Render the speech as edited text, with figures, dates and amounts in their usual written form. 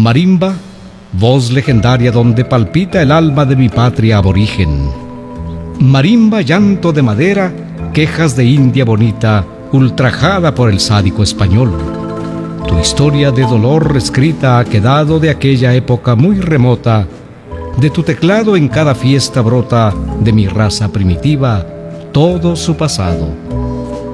Marimba, voz legendaria donde palpita el alma de mi patria aborigen. Marimba, llanto de madera, quejas de India bonita, ultrajada por el sádico español. Tu historia de dolor escrita ha quedado de aquella época muy remota. De tu teclado en cada fiesta brota, de mi raza primitiva, todo su pasado.